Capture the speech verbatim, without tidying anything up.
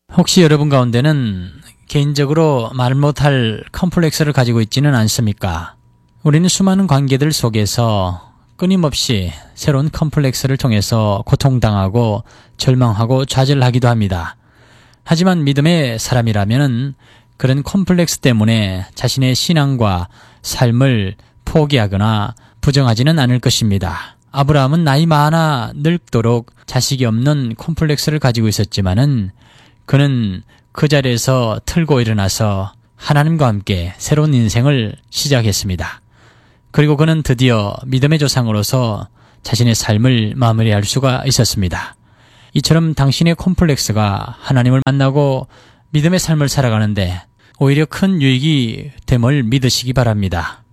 혹시 여러분 가운데는 개인적으로 말 못할 컴플렉스를 가지고 있지는 않습니까? 우리는 수많은 관계들 속에서 끊임없이 새로운 컴플렉스를 통해서 고통당하고 절망하고 좌절하기도 합니다. 하지만 믿음의 사람이라면 그런 컴플렉스 때문에 자신의 신앙과 삶을 포기하거나 부정하지는 않을 것입니다. 아브라함은 나이 많아 늙도록 자식이 없는 콤플렉스를 가지고 있었지만은 그는 그 자리에서 틀고 일어나서 하나님과 함께 새로운 인생을 시작했습니다. 그리고 그는 드디어 믿음의 조상으로서 자신의 삶을 마무리할 수가 있었습니다. 이처럼 당신의 콤플렉스가 하나님을 만나고 믿음의 삶을 살아가는데 오히려 큰 유익이 됨을 믿으시기 바랍니다.